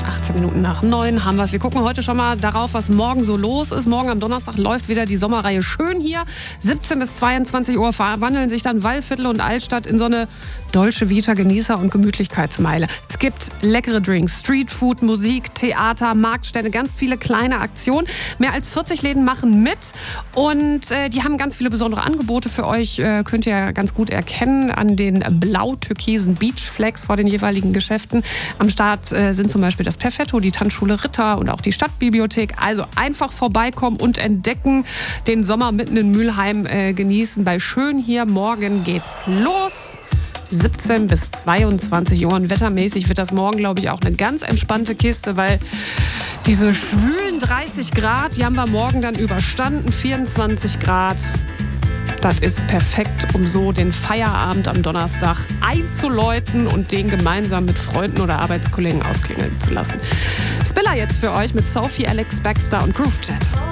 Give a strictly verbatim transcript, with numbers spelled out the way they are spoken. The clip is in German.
achtzehn Minuten nach neun haben wir es. Wir gucken heute schon mal darauf, was morgen so los ist. Morgen am Donnerstag läuft wieder die Sommerreihe Schön hier. siebzehn bis zweiundzwanzig Uhr verwandeln sich dann Wallviertel und Altstadt in so eine Dolce Vita Genießer- und Gemütlichkeitsmeile. Es gibt leckere Drinks, Streetfood, Musik, Theater, Marktstände, ganz viele kleine Aktionen. Mehr als vierzig Läden machen mit und äh, die haben ganz viele besondere Angebote für euch. Äh, könnt ihr ganz gut erkennen an den blau-türkisen Beachflags vor den jeweiligen Geschäften. Am Start äh, sind zum Beispiel das Perfetto, die Tanzschule Ritter und auch die Stadtbibliothek. Also einfach vorbeikommen und entdecken, den Sommer mitten in Mülheim äh, genießen. Bei Schön hier, morgen geht's los. siebzehn bis zweiundzwanzig Uhr. Und wettermäßig wird das morgen, glaube ich, auch eine ganz entspannte Kiste, weil diese schwülen dreißig Grad, die haben wir morgen dann überstanden. vierundzwanzig Grad. Das ist perfekt, um so den Feierabend am Donnerstag einzuläuten und den gemeinsam mit Freunden oder Arbeitskollegen ausklingeln zu lassen. Spiller jetzt für euch mit Sophie, Alex Baxter und Groove Chat.